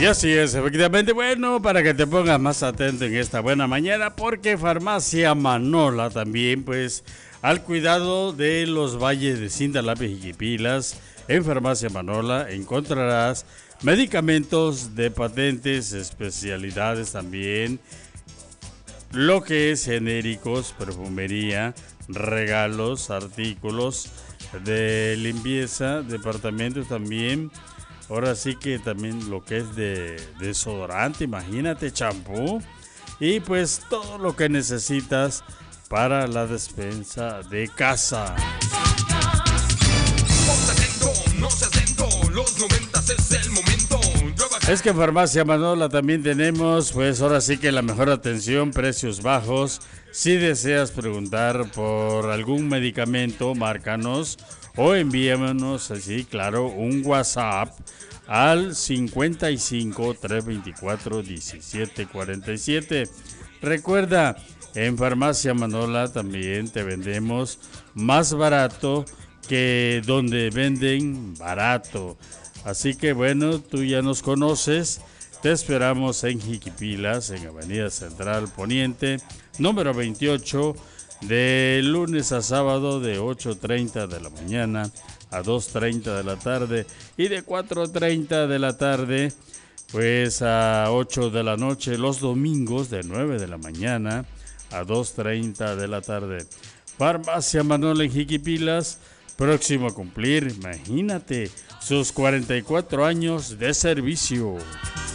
Y así es, efectivamente, bueno, para que te pongas más atento en esta buena mañana, porque Farmacia Manola también, pues, al cuidado de los valles de Cintalapa y Jiquipilas, en Farmacia Manola encontrarás medicamentos de patentes, especialidades también, lo que es genéricos, perfumería, regalos, artículos de limpieza, departamentos también. Ahora sí que también lo que es de desodorante, imagínate, champú. Y pues todo lo que necesitas para la despensa de casa. Es que en Farmacia Manola también tenemos, pues ahora sí que la mejor atención, precios bajos. Si deseas preguntar por algún medicamento, márcanos o envíanos, así claro, un WhatsApp al 55 324 1747. Recuerda, en Farmacia Manola también te vendemos más barato que donde venden barato. Así que bueno, tú ya nos conoces. Te esperamos en Jiquipilas, en Avenida Central Poniente, número 28, de lunes a sábado de 8:30 de la mañana a 2:30 de la tarde y de 4:30 de la tarde pues a 8 de la noche los domingos de 9 de la mañana a 2:30 de la tarde. Farmacia Manola en Jiquipilas, próximo a cumplir, imagínate, sus 44 años de servicio.